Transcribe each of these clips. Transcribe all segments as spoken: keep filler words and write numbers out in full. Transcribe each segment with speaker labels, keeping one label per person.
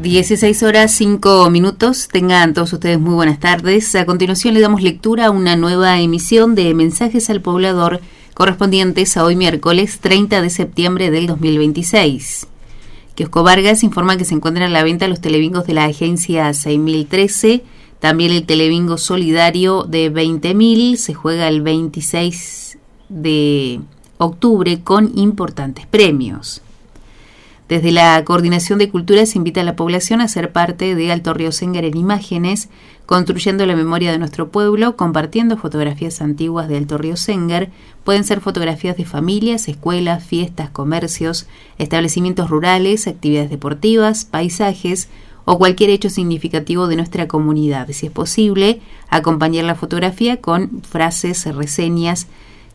Speaker 1: dieciséis horas cinco minutos, tengan todos ustedes muy buenas tardes. A continuación le damos lectura a una nueva emisión de Mensajes al Poblador correspondientes a hoy miércoles treinta de septiembre del dos mil veintiséis. Kiosco Vargas informa que se encuentran a la venta los telebingos de la agencia seis mil trece, también el telebingo solidario de veinte mil, se juega el veintiséis de octubre con importantes premios. Desde la Coordinación de Cultura se invita a la población a ser parte de Alto Río Sengar en imágenes, construyendo la memoria de nuestro pueblo, compartiendo fotografías antiguas de Alto Río Sengar. Pueden ser fotografías de familias, escuelas, fiestas, comercios, establecimientos rurales, actividades deportivas, paisajes o cualquier hecho significativo de nuestra comunidad. Si es posible, acompañar la fotografía con frases, reseñas,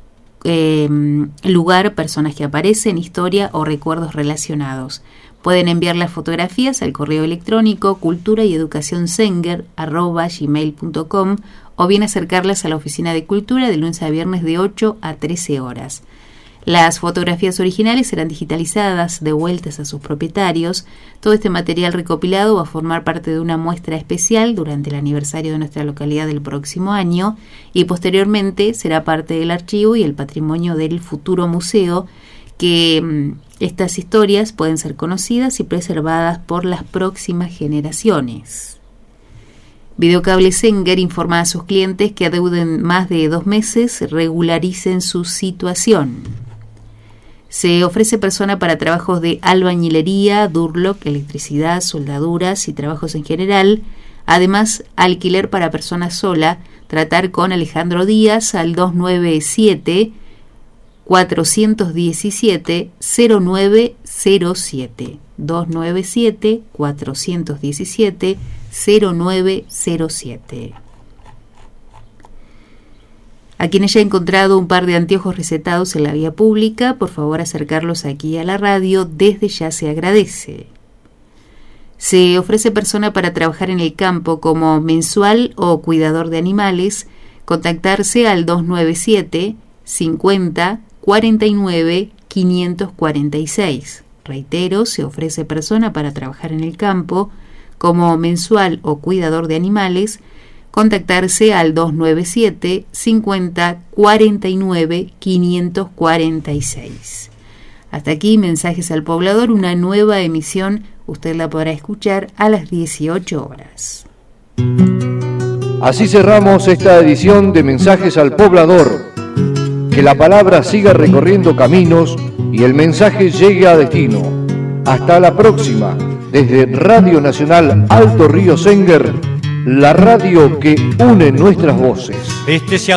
Speaker 1: Eh, lugar, personas que aparecen, historia o recuerdos relacionados. Pueden enviar las fotografías al correo electrónico cultura y educación sengar arroba gmail punto com o bien acercarlas a la oficina de cultura de lunes a viernes de ocho a trece horas. Las fotografías originales serán digitalizadas, devueltas a sus propietarios. Todo este material recopilado va a formar parte de una muestra especial durante el aniversario de nuestra localidad del próximo año y posteriormente será parte del archivo y el patrimonio del futuro museo, que mmm, estas historias pueden ser conocidas y preservadas por las próximas generaciones. Videocable Sengar informa a sus clientes que adeuden más de dos meses, regularicen su situación. Se ofrece persona para trabajos de albañilería, durlock, electricidad, soldaduras y trabajos en general. Además, alquiler para persona sola. Tratar con Alejandro Díaz al dos nueve siete, cuatro uno siete, cero nueve cero siete. dos nueve siete, cuatro uno siete, cero nueve cero siete. A quien haya encontrado un par de anteojos recetados en la vía pública, por favor acercarlos aquí a la radio, desde ya se agradece. Se ofrece persona para trabajar en el campo como mensual o cuidador de animales, contactarse al dos nueve siete, cincuenta, cuarenta y nueve, quinientos cuarenta y seis. Reitero, se ofrece persona para trabajar en el campo como mensual o cuidador de animales, contactarse al dos nueve siete, cincuenta, cuarenta y nueve, quinientos cuarenta y seis. Hasta aquí Mensajes al Poblador, una nueva emisión, usted la podrá escuchar a las dieciocho horas.
Speaker 2: Así cerramos esta edición de Mensajes al Poblador. Que la palabra siga recorriendo caminos y el mensaje llegue a destino. Hasta la próxima, desde Radio Nacional Alto Río Sengar, la radio que une nuestras voces.
Speaker 3: Este se